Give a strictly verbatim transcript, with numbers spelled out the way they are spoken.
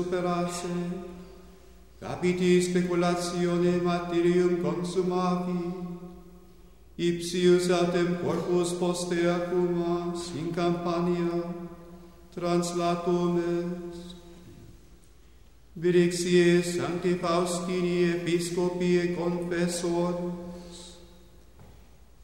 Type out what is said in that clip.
superasse, capiti speculatione materium consumavi, ipsius autem corpus poste acumas in Campania translatum est. Virixies Sancti Faustini Episcopi et Confessor,